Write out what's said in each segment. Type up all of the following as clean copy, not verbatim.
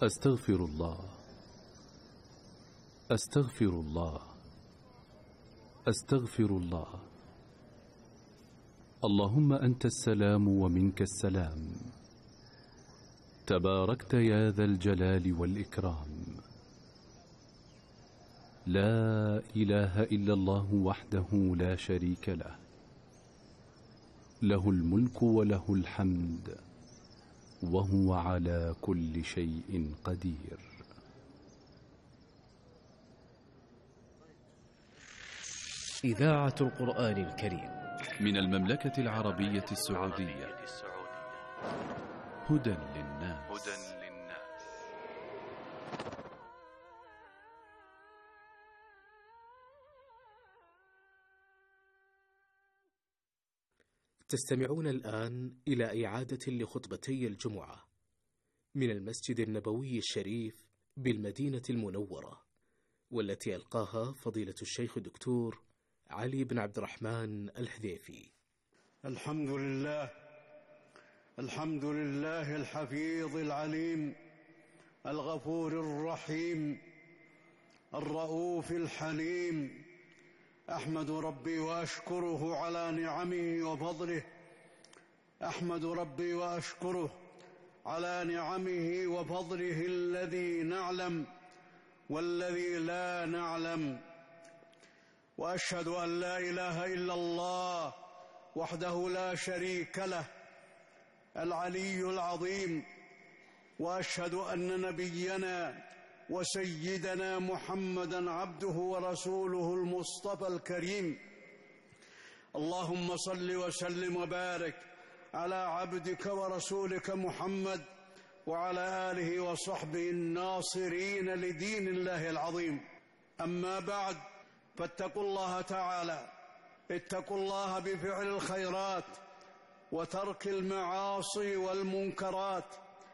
أستغفر الله، أستغفر الله، أستغفر الله. اللهم أنت السلام ومنك السلام، تباركت يا ذا الجلال والإكرام. لا إله إلا الله وحده لا شريك له، له الملك وله الحمد وهو على كل شيء قدير. إذاعة القرآن الكريم من المملكة العربية السعودية. هدى للناس. تستمعون الآن إلى إعادة لخطبتي الجمعة من المسجد النبوي الشريف بالمدينة المنورة، والتي ألقاها فضيلة الشيخ الدكتور علي بن عبد الرحمن الحذيفي. الحمد لله، الحمد لله الحفيظ العليم الغفور الرحيم الرؤوف الحليم. أحمد ربي وأشكره على نعمه وفضله، أحمد ربي وأشكره على نعمه وفضله الذي نعلم والذي لا نعلم. وأشهد أن لا إله إلا الله وحده لا شريك له العلي العظيم، وأشهد أن نبينا وسيدنا محمدًا عبده ورسوله المصطفى الكريم. اللهم صل وسلم وبارك على عبدك ورسولك محمد وعلى آله وصحبه الناصرين لدين الله العظيم. أما بعد، فاتقوا الله تعالى، اتقوا الله بفعل الخيرات وترك المعاصي والمنكرات،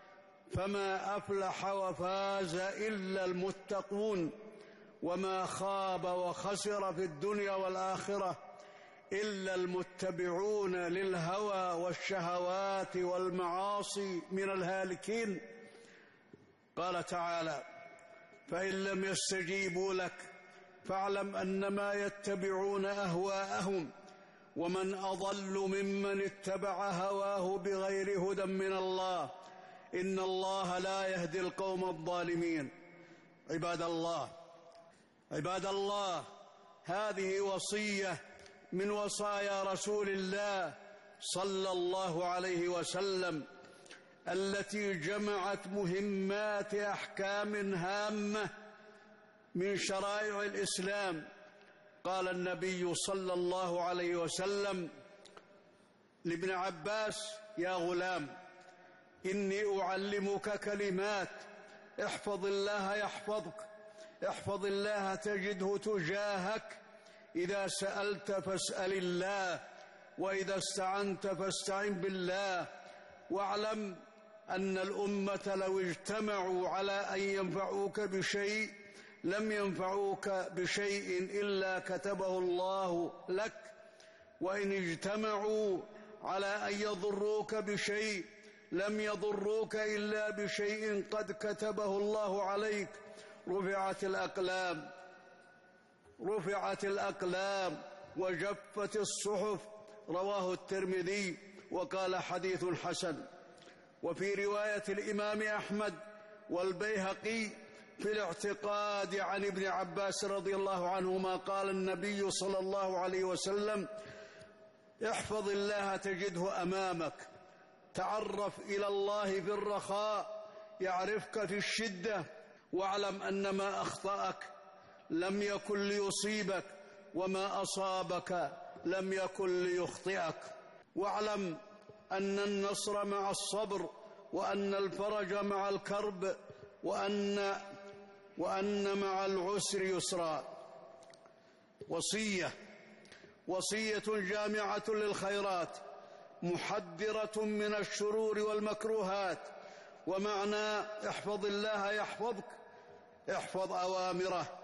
فما أفلح وفاز إلا المتقون، وما خاب وخسر في الدنيا والآخرة إلا المتبعون للهوى والشهوات والمعاصي من الهالكين. قال تعالى: فإن لم يستجيبوا لك فاعلم أنما يتبعون أهواءهم ومن أضل ممن اتبع هواه بغير هدى من الله، إن الله لا يهدي القوم الظالمين. عباد الله، عباد الله، هذه وصية من وصايا رسول الله صلى الله عليه وسلم التي جمعت مهمات أحكام هامة من شرائع الإسلام. قال النبي صلى الله عليه وسلم لابن عباس: يا غلام، إني أعلمك كلمات، احفظ الله يحفظك، احفظ الله تجده تجاهك، إذا سألت فاسأل الله، وإذا استعنت فاستعن بالله، واعلم أن الأمة لو اجتمعوا على أن ينفعوك بشيء لم ينفعوك بشيء إلا كتبه الله لك، وإن اجتمعوا على أن يضروك بشيء لم يضروك إلا بشيء قد كتبه الله عليك. رفعت الأقلام وجفت الصحف. رواه الترمذي وقال: حديث حسن. وفي رواية الإمام أحمد والبيهقي في الاعتقاد عن ابن عباس رضي الله عنهما قال النبي صلى الله عليه وسلم: احفظ الله تجده أمامك، تعرف إلى الله في الرخاء يعرفك في الشدة، واعلم أن ما أخطأك لم يكن ليصيبك وما أصابك لم يكن ليخطئك، واعلم أن النصر مع الصبر، وأن الفرج مع الكرب، وأن مع العسر يسرا. وصية جامعة للخيرات محذرة من الشرور والمكروهات. ومعنى احفظ الله يحفظك، احفظ أوامره